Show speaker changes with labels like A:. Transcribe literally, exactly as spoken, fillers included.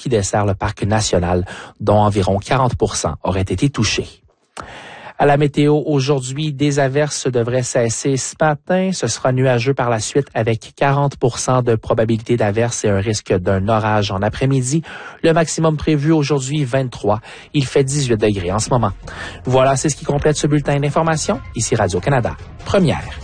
A: qui dessert le parc national, dont environ quarante pour cent auraient été touchés. À la météo, aujourd'hui, des averses devraient cesser ce matin. Ce sera nuageux par la suite avec quarante pour cent de probabilité d'averses et un risque d'un orage en après-midi. Le maximum prévu aujourd'hui, vingt-trois. Il fait dix-huit degrés en ce moment. Voilà, c'est ce qui complète ce bulletin d'information. Ici Radio-Canada, première.